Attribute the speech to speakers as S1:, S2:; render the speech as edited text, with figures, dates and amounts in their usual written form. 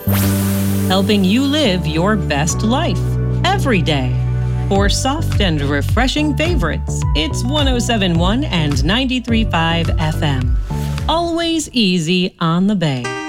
S1: helping you live your best life every day. For soft and refreshing favorites, it's 107.1 and 93.5 FM. Always easy on the Bay.